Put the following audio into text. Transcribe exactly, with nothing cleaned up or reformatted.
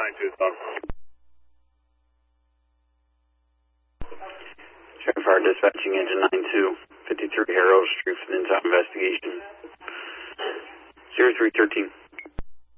nine two, talk. Traffic Fire Dispatching Engine nine two, fifty-three Harold Street for the in-time investigation. zero three thirteen.